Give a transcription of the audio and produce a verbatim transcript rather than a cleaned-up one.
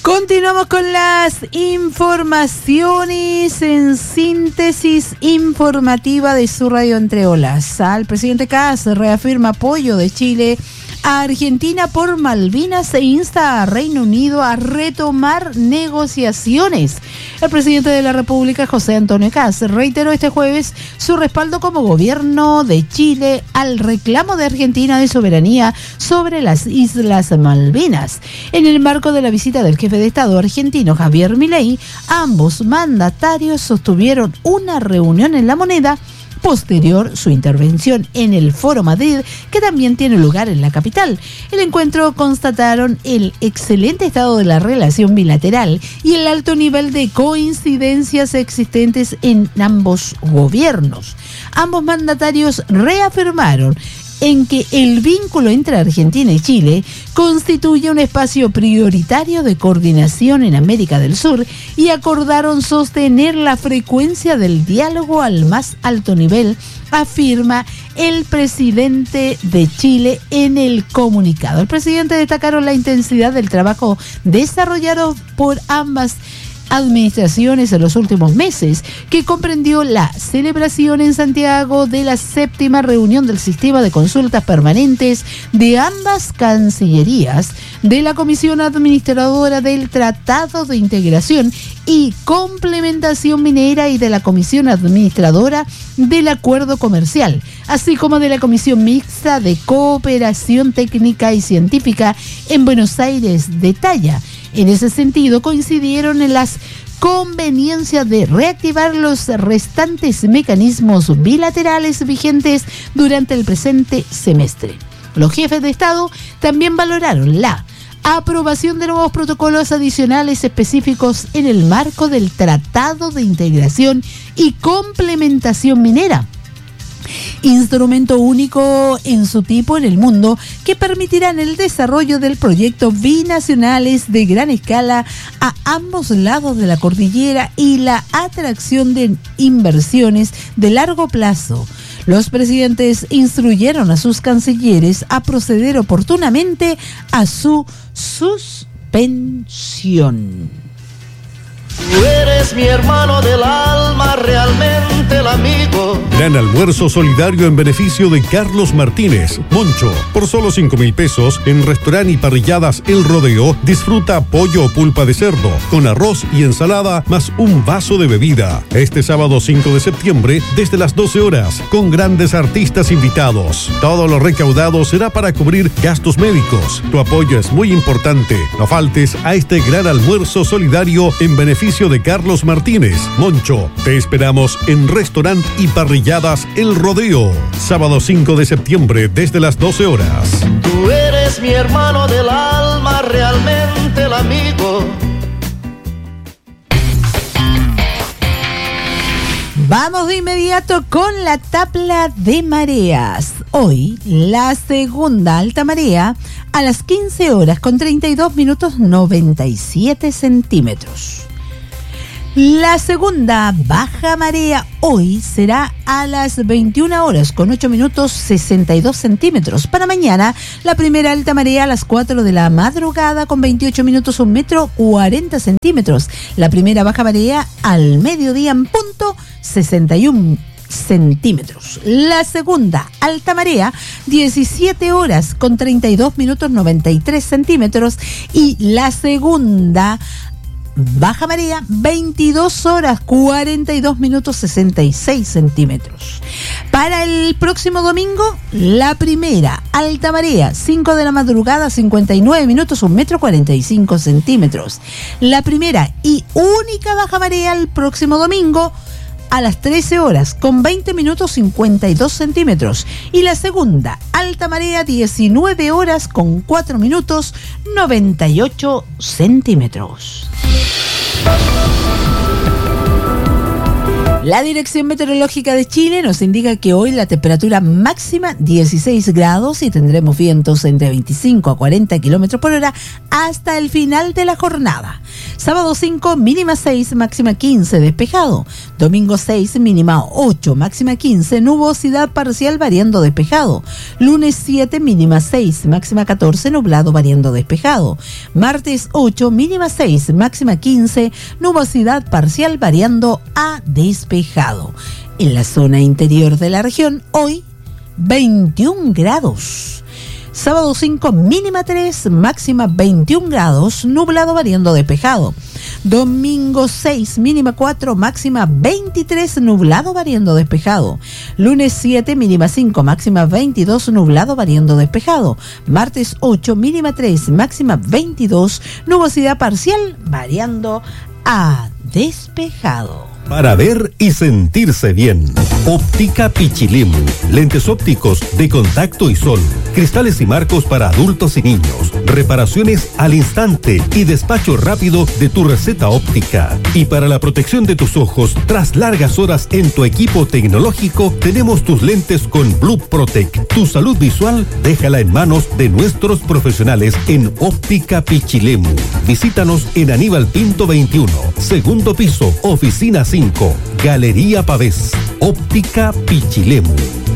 Continuamos con las informaciones en síntesis informativa de su radio Entre Olas. El presidente Kast reafirma apoyo de Chile a Argentina por Malvinas e insta a Reino Unido a retomar negociaciones. El presidente de la República, José Antonio Kast, reiteró este jueves su respaldo como gobierno de Chile al reclamo de Argentina de soberanía sobre las Islas Malvinas. En el marco de la visita del jefe de Estado argentino, Javier Milei, ambos mandatarios sostuvieron una reunión en La Moneda posterior su intervención en el Foro Madrid, que también tiene lugar en la capital. El encuentro constataron el excelente estado de la relación bilateral y el alto nivel de coincidencias existentes en ambos gobiernos. Ambos mandatarios reafirmaron en que el vínculo entre Argentina y Chile constituye un espacio prioritario de coordinación en América del Sur y acordaron sostener la frecuencia del diálogo al más alto nivel, afirma el presidente de Chile en el comunicado. El presidente destacaron la intensidad del trabajo desarrollado por ambas administraciones en los últimos meses, que comprendió la celebración en Santiago de la séptima reunión del sistema de consultas permanentes de ambas cancillerías, de la Comisión Administradora del Tratado de Integración y Complementación Minera y de la Comisión Administradora del Acuerdo Comercial, así como de la Comisión Mixta de Cooperación Técnica y Científica en Buenos Aires de Talla. En ese sentido, coincidieron en las conveniencias de reactivar los restantes mecanismos bilaterales vigentes durante el presente semestre. Los jefes de Estado también valoraron la aprobación de nuevos protocolos adicionales específicos en el marco del Tratado de Integración y Complementación Minera, instrumento único en su tipo en el mundo que permitirán el desarrollo del proyecto binacionales de gran escala a ambos lados de la cordillera y la atracción de inversiones de largo plazo. Los presidentes instruyeron a sus cancilleres a proceder oportunamente a su suspensión. Tú eres mi hermano del alma, realmente el amigo. Gran almuerzo solidario en beneficio de Carlos Martínez, Moncho. Por solo cinco mil pesos, en restaurante y parrilladas El Rodeo, disfruta pollo o pulpa de cerdo, con arroz y ensalada, más un vaso de bebida. Este sábado cinco de septiembre, desde las doce horas, con grandes artistas invitados. Todo lo recaudado será para cubrir gastos médicos. Tu apoyo es muy importante. No faltes a este gran almuerzo solidario en beneficio de Carlos Martínez, Moncho. Te esperamos en Restaurant y Parrilladas El Rodeo, sábado cinco de septiembre desde las doce horas. Tú eres mi hermano del alma, realmente el amigo. Vamos de inmediato con la tabla de mareas. Hoy, la segunda alta marea a las quince horas con treinta y dos minutos noventa y siete centímetros. La segunda baja marea hoy será a las veintiuna horas con ocho minutos sesenta y dos centímetros. Para mañana, la primera alta marea a las cuatro de la madrugada con veintiocho minutos un metro cuarenta centímetros. La primera baja marea al mediodía en punto sesenta y uno centímetros. La segunda alta marea, diecisiete horas con treinta y dos minutos noventa y tres centímetros. Y la segunda baja marea, veintidós horas cuarenta y dos minutos sesenta y seis centímetros. Para el próximo domingo, la primera alta marea, cinco de la madrugada, cincuenta y nueve minutos un metro cuarenta y cinco centímetros. La primera y única baja marea el próximo domingo a las trece horas con veinte minutos cincuenta y dos centímetros. Y la segunda alta marea, diecinueve horas con cuatro minutos noventa y ocho centímetros. La Dirección Meteorológica de Chile nos indica que hoy la temperatura máxima dieciséis grados y tendremos vientos entre veinticinco a cuarenta kilómetros por hora hasta el final de la jornada. Sábado cinco, mínima seis, máxima quince, despejado. Domingo seis, mínima ocho, máxima quince, nubosidad parcial variando despejado. Lunes siete, mínima seis, máxima catorce, nublado variando despejado. Martes ocho, mínima seis, máxima quince, nubosidad parcial variando a despejado. Despejado. En la zona interior de la región, hoy veintiún grados. Sábado cinco, mínima tres, máxima veintiún grados, nublado variando despejado. Domingo seis, mínima cuatro, máxima veintitrés, nublado variando despejado. Lunes siete, mínima cinco, máxima veintidós, nublado variando despejado. Martes ocho, mínima tres, máxima veintidós, nubosidad parcial variando a despejado. Para ver y sentirse bien. Óptica Pichilemu. Lentes ópticos de contacto y sol. Cristales y marcos para adultos y niños. Reparaciones al instante y despacho rápido de tu receta óptica. Y para la protección de tus ojos, tras largas horas en tu equipo tecnológico, tenemos tus lentes con Blue Protect. Tu salud visual, déjala en manos de nuestros profesionales en Óptica Pichilemu. Visítanos en Aníbal Pinto veintiuno, segundo piso, oficina cinco, Galería Pavés. Óptica Pichilemu.